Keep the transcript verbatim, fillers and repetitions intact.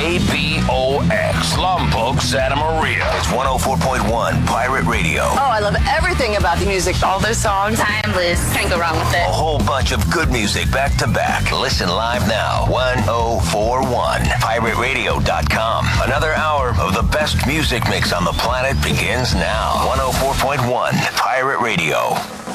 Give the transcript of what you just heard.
K B O X, Lompoc, Santa Maria. It's one oh four point one Pirate Radio. Oh, I love everything about the music. All those songs. Timeless. Can't go wrong with it. A whole bunch of good music back to back. Listen live now. one oh four one pirate radio dot com. Another hour of the best music mix on the planet begins now. one oh four point one Pirate Radio.